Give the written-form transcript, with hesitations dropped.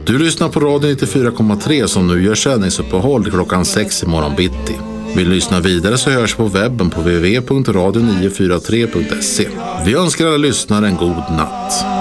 Du lyssnar på Radio 94,3 som nu gör sändningsuppehåll klockan 6 i morgon bitti. Vill lyssna vidare så hörs på webben på www.radio943.se. Vi önskar alla lyssnare en god natt.